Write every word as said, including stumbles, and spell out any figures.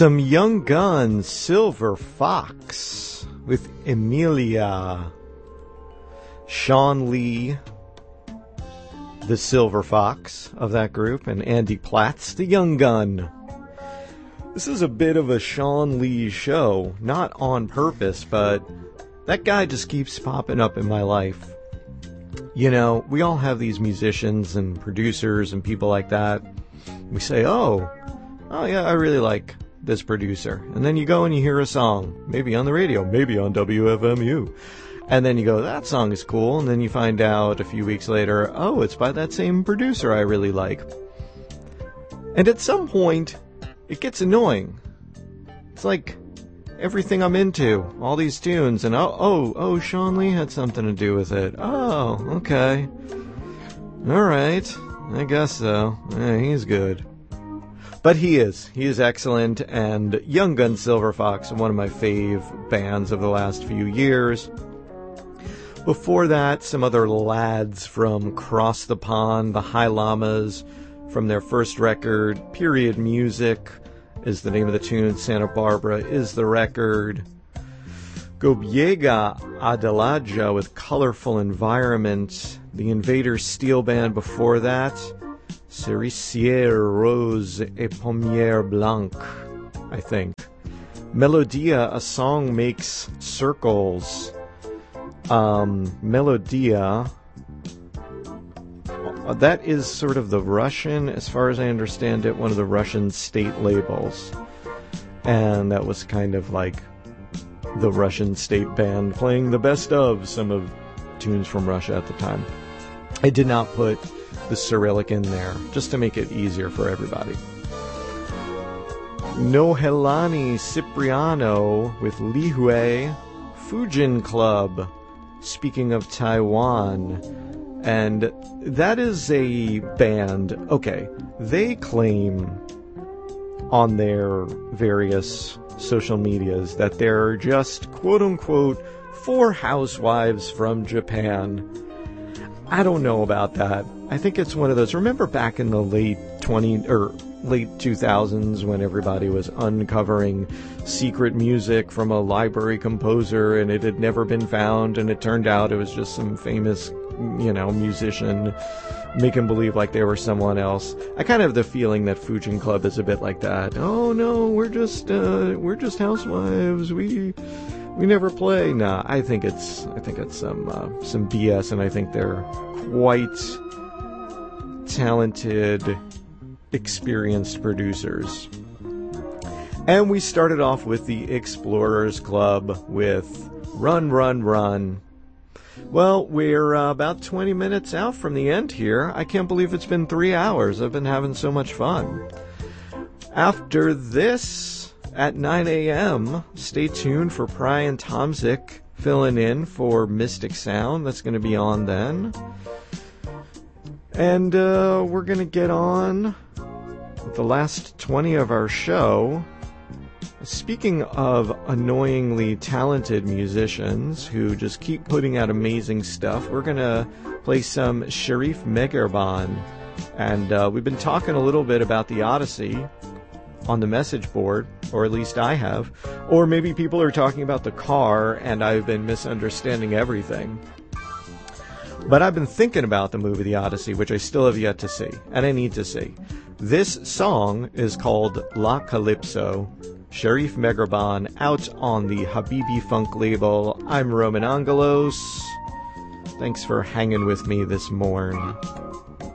Some Young Guns, Silver Fox, with Emilia. Sean Lee, the Silver Fox of that group, and Andy Platts, the Young Gun. This is a bit of a Sean Lee show, not on purpose, but that guy just keeps popping up in my life. You know, we all have these musicians and producers and people like that. We say, oh, oh yeah, I really like this producer. And then you go and you hear a song, maybe on the radio, maybe on W F M U. And then you go, that song is cool. And then you find out a few weeks later, oh, it's by that same producer I really like. And at some point, it gets annoying. It's like everything I'm into, all these tunes, and oh, oh, oh, Sean Lee had something to do with it. Oh, okay. All right. I guess so. Yeah, he's good. But he is. He is excellent, and Young Gun Silver Fox, one of my fave bands of the last few years. Before that, some other lads from Cross the Pond, the High Llamas, from their first record, Period Music is the name of the tune, Santa Barbara is the record. Gobiega Adelaja with Colorful Environment, the Invaders Steel Band before that, Cerisier Rose et Pommière Blanche, I think. Melodia, A Song Makes Circles. Um, Melodia, that is sort of the Russian, as far as I understand it, one of the Russian state labels. And that was kind of like the Russian state band playing the best of some of tunes from Russia at the time. I did not put the Cyrillic in there, just to make it easier for everybody. Nohelani Cipriano with Lihue, Fujin Club, speaking of Taiwan. And that is a band, okay, they claim on their various social medias that they're just, quote-unquote, four housewives from Japan. I don't know about that. I think it's one of those, remember back in the late twenty or late two thousands when everybody was uncovering secret music from a library composer and it had never been found, and it turned out it was just some famous, you know, musician making believe like they were someone else. I kind of have the feeling that Fujin Club is a bit like that. Oh no, we're just uh, we're just housewives. We we never play. Nah, I think it's I think it's some uh, some B S, and I think they're quite talented, experienced producers. And we started off with the Explorers Club with Run, Run, Run. Well, we're uh, about twenty minutes out from the end here. I can't believe it's been three hours. I've been having so much fun. After this, at nine a.m., stay tuned for Brian Tomzik filling in for Mystic Sound. That's going to be on then. And uh, we're going to get on with the last twenty of our show. Speaking of annoyingly talented musicians who just keep putting out amazing stuff, we're going to play some Sharif Megheriban. And uh, we've been talking a little bit about the Odyssey on the message board, or at least I have. Or maybe people are talking about the car and I've been misunderstanding everything. But I've been thinking about the movie The Odyssey, which I still have yet to see, and I need to see. This song is called La Calypso. Sharif Megheriban, out on the Habibi Funk label. I'm Roman Angelos. Thanks for hanging with me this morn.